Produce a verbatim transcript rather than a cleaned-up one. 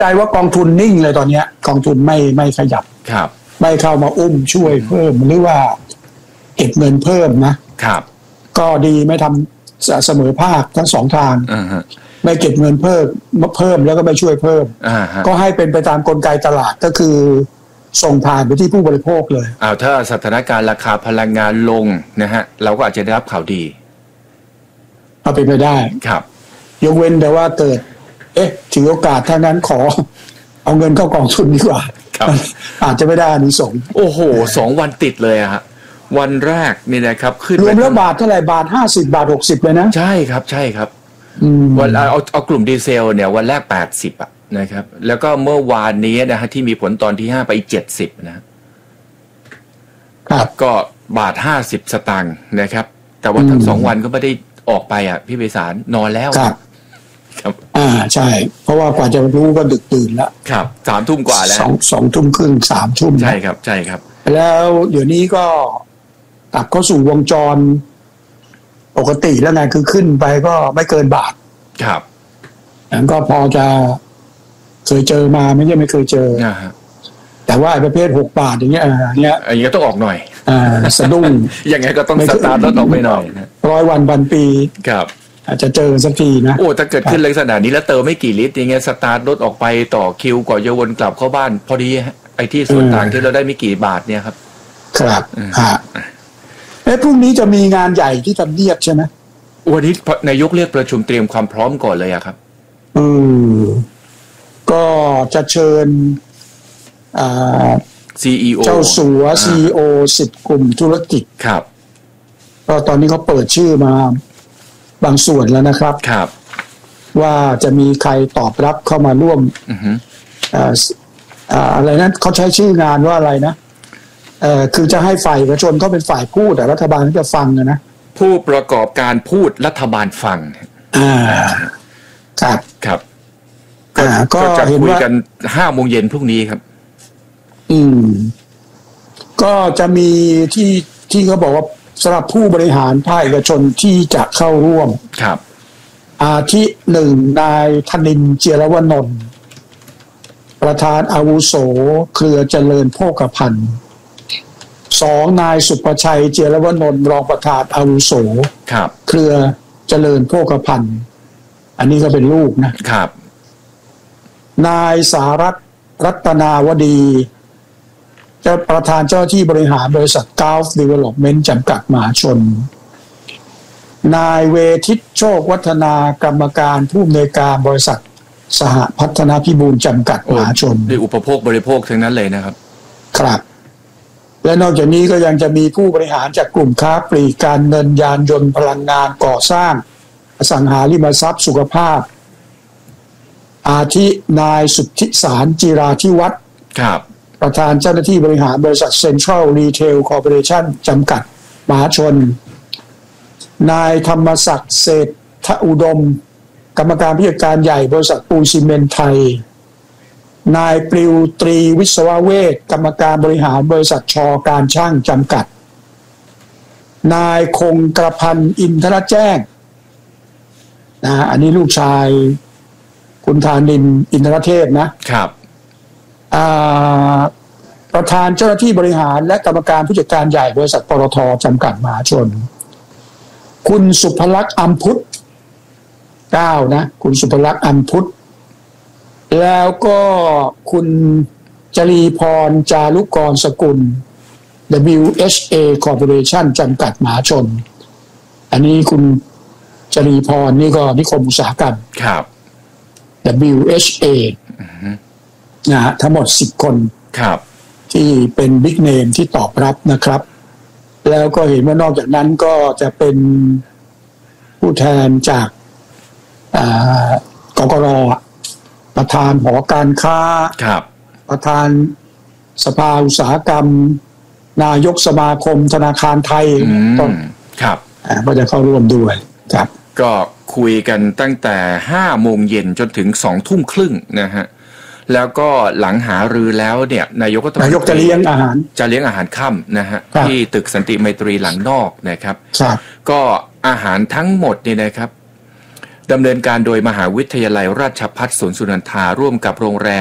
ใจว่ากองทุนนิ่งเลยตอนนี้กองทุนไม่ไม่ขยับครับไม่เข้ามาอุ้มช่วยเพิ่มหรือว่าเก็บเงินเพิ่มนะครับก็ดีไม่ทำเสมอภาคทั้งสองทางไม่เก็บเงินเพิ่มเพิ่มแล้วก็ไม่ช่วยเพิ่มก็ให้เป็นไปตามกลไกตลาดก็คือส่งผ่านไปที่ผู้บริโภคเลยอ้าวถ้าสถานการณ์ราคาพลังงานลงนะฮะเราก็อาจจะได้รับข่าวดีเอาเป็นไปได้ครับยกเว้นแต่ว่าเกิดเอ๊ะถือโอกาสถ้านั้นขอเอาเงินเข้ากองทุนดีกว่าอาจจะไม่ได้อานิสงส์โอ้โหสองวันติดเลยอะฮะวันแรกนี่นะครับขึ้นรวมแล้วบาทเท่าไหร่บาทห้าสิบบาทหกสิบเลยนะใช่ครับใช่ครับวันเอาเอากลุ่มดีเซลเนี่ยวันแรกแปดสิบอ่ะนะครับแล้วก็เมื่อวานนี้นะฮะที่มีผลตอนที่ห้าไปเจ็ดสิบนะครับก็บาทห้าสิบสตางค์นะครับแต่ว่าทั้งสองวันก็ไม่ได้ออกไปอ่ะพี่ไพศาลนอนแล้วครับครับอ่าใช่เพราะว่ากว่าจะรู้ก็ดึกตื่นแล้วครับสามทุ่มกว่าแล้วสองสองทุ่มครึ่งสามทุ่มใช่ครับใช่ครับแล้วเดี๋ยวนี้ก็กลับเข้าสู่วงจรปกติแล้วไงคือขึ้นไปก็ไม่เกินบาทครับนั้นก็พอจะเคยเจอมาไม่ใช่ไม่เคยเจอนะฮะแต่ว่าประเภทหกบาทอย่างเงี้ยเนี้ยอย่างเงี้ยต้องออกหน่อยอ่าสะดุ้งยังไงก็ต้องสตาร์ทแล้วออกไปหน่อยร้อยวันพันปีครับอาจจะเจอสักทีนะโอ้ถ้าเกิดขึ้นลักษณะนี้แล้วเติมไม่กี่ลิตรอย่างเงี้ยสตาร์ทรถออกไปต่อคิวก่อนจะวนกลับเข้าบ้านพอดีไอ้ที่ส่วนต่างที่เราได้ไม่กี่บาทเนี่ยครับครับฮะเอ้พรุ่งนี้จะมีงานใหญ่ที่ทำเนียบใช่ไหมวันนี้นายกเรียกประชุมเตรียมความพร้อมก่อนเลยอะครับอืมก็จะเชิญอ่าซี อี โอเจ้าสัว ซี อี โอ สิบกลุ่มธุรกิจครับก็ตอนนี้เขาเปิดชื่อมาบางส่วนแล้วนะครับครับว่าจะมีใครตอบรับเข้ามาร่วมอ่าอ่าอะไรนั้นเขาใช้ชื่องานว่าอะไรนะเอ่อคือจะให้ฝ่ายเอกชนเขาเป็นฝ่ายพูดแต่รัฐบาลจะฟังนะผู้ประกอบการพูดรัฐบาลฟังอ่าครับครับก็จะคุยกันห้าโมงเย็นพรุ่งนี้ครับอืมก็จะมีที่ที่เขาบอกว่าสำหรับผู้บริหารภาคเอกชนที่จะเข้าร่วมครับอาทิหนึ่งนายธนินทร์เจียรวนนท์ประธานอาวุโสเครือเจริญโภคภัณฑ์สองนายสุประชัยเจียรวนนท์รองประธานอาวุโสครับเครือเจริญโภคภัณฑ์อันนี้ก็เป็นลูกนะครับนายสารัตน์รัตนาวดีเจ้าประธานเจ้าที่บริหารบริษัท Gulf Development จำกัดมหาชนนายเวทิตโชควัฒนากรรมการผู้อำนวยการบริษัทสหพัฒนาพิบูลจำกัดมหาชนด้วยอุปโภคบริโภคทั้งนั้นเลยนะครับครับและนอกจากนี้ก็ยังจะมีผู้บริหารจากกลุ่มค้าปลีกการเงินยานยนต์พลังงานก่อสร้างอสังหาริมทรัพย์สุขภาพอาทินายสุทธิสารจิราธิวัฒน์ครับประธานเจ้าหน้าที่บริหารบริษัทเซ็นทรัลรีเทลคอร์ปอเรชั่นจำกัดมหาชนนายธรรมศักดิ์เศรษฐอุดมกรรมการผู้จัดการใหญ่บริษัทปูนซีเมนต์ไทยนายปลิวตรีวิศวเวชกรรมการบริหารบริษัทชอการช่างจำกัดนายคงกระพันอินทรแจ้งนะอันนี้ลูกชายคุณธานินอินทรเทพนะครับประธานเจ้าหน้าที่บริหารและกรรมการผู้จัดการใหญ่บริษัทปตท.จำกัดมหาชนคุณสุภลักษณ์อัมพุทธเก้านะคุณสุภลักษณ์อัมพุทธแล้วก็คุณจรีพรจารุกรสกุล ดับเบิลยู เอช เอ Corporation จำกัดมหาชนอันนี้คุณจรีพรนี่ก็นิคมอุตสาหกรรมครับดับเบิลยู เอช เอ นะฮะทั้งหมดสิบคนครับที่เป็นบิ๊กเนมที่ตอบรับนะครับแล้วก็เห็นว่านอกจากนั้นก็จะเป็นผู้แทนจากกกร.ประธานหอการค้าครับประธานสภาอุตสาหกรรมนายกสมาคมธนาคารไทยต้นครับก็จะเข้าร่วมด้วยครับก็คุยกันตั้งแต่ห้าโมงเย็นจนถึงสองทุ่มครึ่งนะฮะแล้วก็หลังหารือแล้วเนี่ยนายกก็นายกจะเลี้ยงอาหารจะเลี้ยงอาหารค่ำนะฮะที่ตึกสันติไมตรีหลังนอกนะครับก็อาหารทั้งหมดเนี่ยนะครับดำเนินการโดยมหาวิทยาลัยราชภัฏสวนสุนันทาร่วมกับโรงแรม